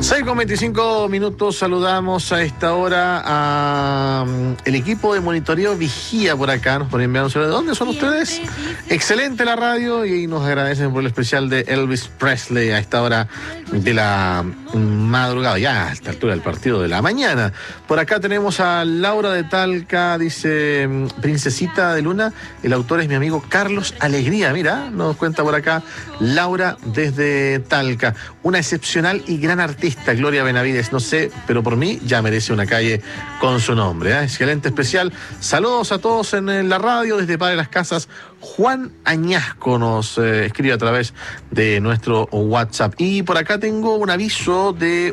6:25, saludamos a esta hora a el equipo de monitoreo Vigía por acá, nos pueden enviar un saludo. ¿De dónde son ustedes? Excelente la radio y nos agradecen por el especial de Elvis Presley a esta hora de la madrugada, ya a esta altura del partido de la mañana. Por acá tenemos a Laura de Talca, dice Princesita de Luna, el autor es mi amigo Carlos Alegría, mira, nos cuenta por acá Laura desde Talca, una excepcional y gran artista, Gloria Benavides, no sé, pero por mí ya merece una calle con su nombre, ¿eh? Excelente especial. Saludos a todos en la radio desde Padre Las Casas. Juan Añasco nos escribe a través de nuestro WhatsApp. Y por acá tengo un aviso de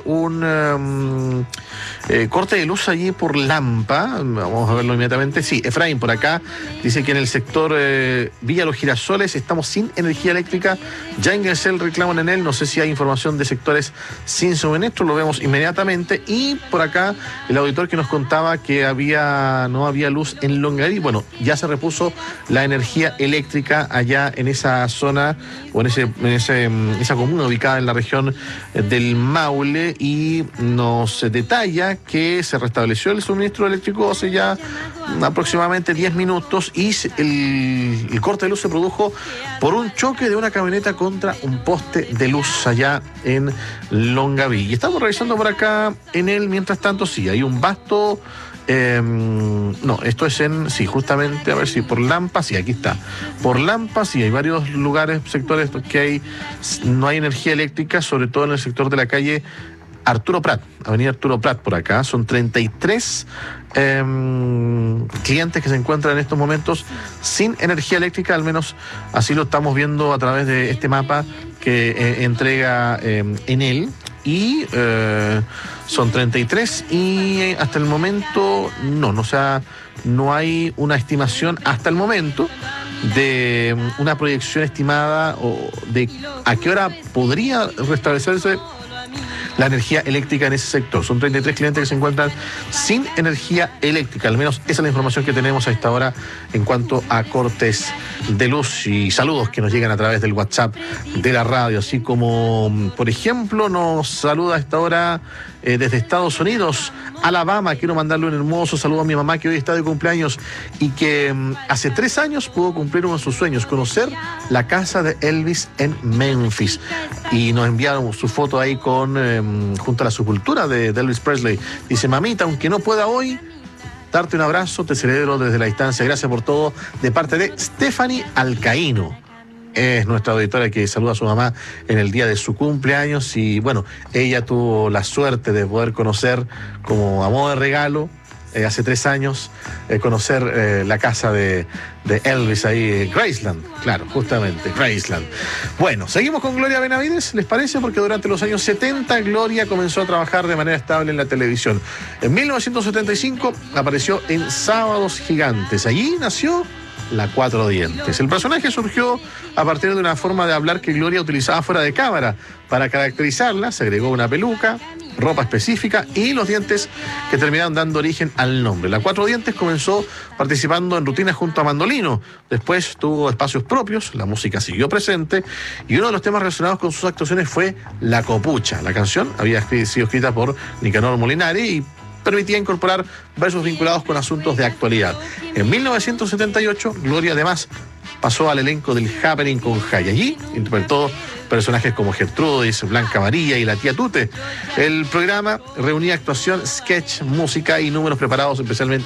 un corte de luz allí por Lampa. Vamos a verlo inmediatamente. Sí, Efraín por acá dice que en el sector Villa Los Girasoles estamos sin energía eléctrica. Ya ingresé el reclamo en él. No sé si hay información de sectores sin suministro. Lo vemos inmediatamente. Y por acá el auditor que nos contaba que no había luz en Longaví. Bueno, ya se repuso la energía eléctrica allá en esa zona o en esa comuna ubicada en la región del Maule, y nos detalla que se restableció el suministro eléctrico hace ya aproximadamente 10 minutos y el corte de luz se produjo por un choque de una camioneta contra un poste de luz allá en Longaví. Y estamos revisando por acá en él, mientras tanto, sí, hay un vasto... no, esto es justamente, a ver si por Lampa, sí, aquí está. Por Lampa, sí, hay varios lugares, sectores que no hay energía eléctrica, sobre todo en el sector de la calle Arturo Prat, avenida Arturo Prat por acá. Son 33 clientes que se encuentran en estos momentos sin energía eléctrica, al menos así lo estamos viendo a través de este mapa que entrega Enel. Y son 33 y hasta el momento no hay una estimación hasta el momento de una proyección estimada o de a qué hora podría restablecerse la energía eléctrica en ese sector. Son 33 clientes que se encuentran sin energía eléctrica, al menos esa es la información que tenemos a esta hora en cuanto a cortes de luz y saludos que nos llegan a través del WhatsApp de la radio, así como, por ejemplo, nos saluda a esta hora desde Estados Unidos, Alabama. Quiero mandarle un hermoso saludo a mi mamá que hoy está de cumpleaños y que hace 3 años pudo cumplir uno de sus sueños, conocer la casa de Elvis en Memphis, y nos enviaron su foto ahí junto a la sepultura de Elvis Presley. Dice: mamita, aunque no pueda hoy darte un abrazo, te celebro desde la distancia, gracias por todo, de parte de Stephanie Alcaíno. Es nuestra auditora que saluda a su mamá en el día de su cumpleaños, y bueno, ella tuvo la suerte de poder conocer, como a modo de regalo, hace 3 años, conocer la casa de Elvis ahí, Graceland, claro, justamente, Graceland. Bueno, seguimos con Gloria Benavides, ¿les parece? Porque durante los años 70 Gloria comenzó a trabajar de manera estable en la televisión. En 1975 apareció en Sábados Gigantes, allí nació La Cuatro Dientes. El personaje surgió a partir de una forma de hablar que Gloria utilizaba fuera de cámara. Para caracterizarla se agregó una peluca, ropa específica y los dientes que terminaron dando origen al nombre. La Cuatro Dientes comenzó participando en rutinas junto a Mandolino. Después tuvo espacios propios, la música siguió presente y uno de los temas relacionados con sus actuaciones fue La Copucha. La canción había sido escrita por Nicanor Molinari y permitía incorporar versos vinculados con asuntos de actualidad. En 1978, Gloria además pasó al elenco del Happening con Jay. Allí interpretó personajes como Gertrudis, Blanca María y la tía Tute. El programa reunía actuación, sketch, música y números preparados especialmente